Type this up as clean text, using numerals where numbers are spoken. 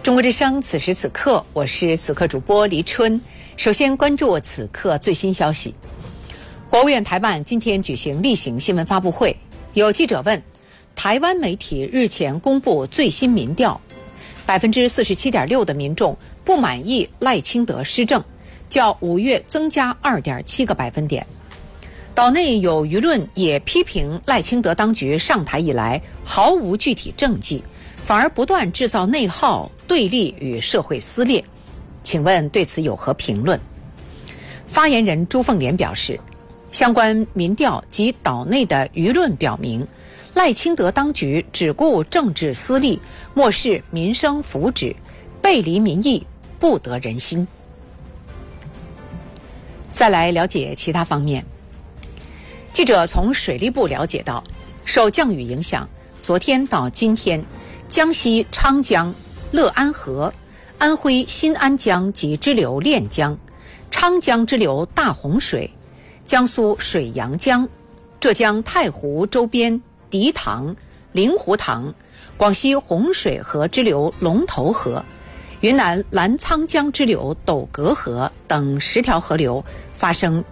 中国之声，此时此刻，我是此刻主播黎春。首先关注此刻最新消息。国务院台办今天举行例行新闻发布会，有记者问，台湾媒体日前公布最新民调，47.6%的民众不满意赖清德施政，较5月增加2.7个百分点。岛内有舆论也批评赖清德当局上台以来毫无具体政绩，反而不断制造内耗、对立与社会撕裂。请问对此有何评论？发言人朱凤莲表示，相关民调及岛内的舆论表明，赖清德当局只顾政治私利，漠视民生福祉，背离民意，不得人心。再来了解其他方面。记者从水利部了解到，受降雨影响，昨天到今天，江西昌江、乐安河、安徽新安江及支流练江、昌江支流大洪水、江苏水阳江、浙江太湖周边迪塘、灵湖塘、广西洪水河支流龙头河、云南澜沧江支流斗格河等10条河流发生